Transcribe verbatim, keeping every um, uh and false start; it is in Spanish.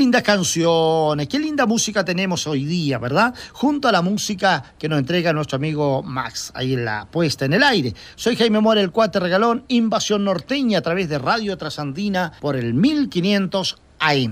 lindas canciones, qué linda música tenemos hoy día, ¿verdad? Junto a la música que nos entrega nuestro amigo Max, ahí en la puesta en el aire. Soy Jaime Mora, el Cuate Regalón, Invasión Norteña a través de Radio Trasandina por el mil quinientos A M.